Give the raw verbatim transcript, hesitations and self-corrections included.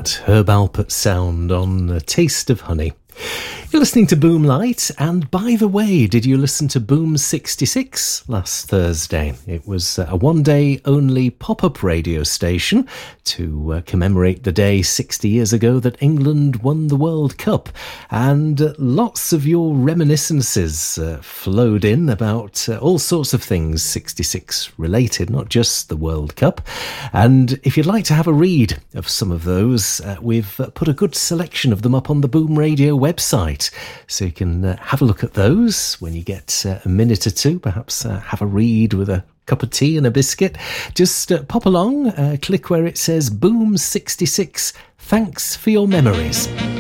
that Herb Alpert sound on A Taste of Honey. You're listening to Boomlight, and by the way, did you listen to Boom sixty-six last Thursday? It was a one-day-only pop-up radio station to uh, commemorate the day sixty years ago that England won the World Cup, and uh, lots of your reminiscences uh, flowed in about uh, all sorts of things sixty-six related, not just the World Cup. And if you'd like to have a read of some of those, uh, we've uh, put a good selection of them up on the Boom Radio website, so you can uh, have a look at those when you get uh, a minute or two, perhaps uh, have a read with a cup of tea and a biscuit. Just uh, pop along, uh, click where it says Boom sixty-six. Thanks for your memories.